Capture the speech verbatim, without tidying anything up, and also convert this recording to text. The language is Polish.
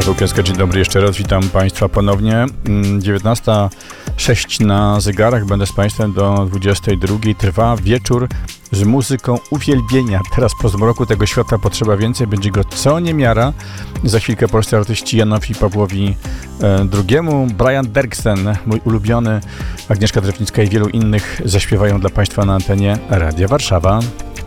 Paweł Kieska, dzień dobry jeszcze raz, witam Państwa ponownie. dziewiętnasta sześć na zegarach, będę z Państwem do dwudziestej drugiej. Trwa wieczór z muzyką uwielbienia. Teraz po zmroku tego świata potrzeba więcej, będzie go co niemiara. Za chwilkę polscy artyści Janowi Pawłowi e, drugiemu. Brian Derksen, mój ulubiony, Agnieszka Drewnicka i wielu innych zaśpiewają dla Państwa na antenie Radia Warszawa.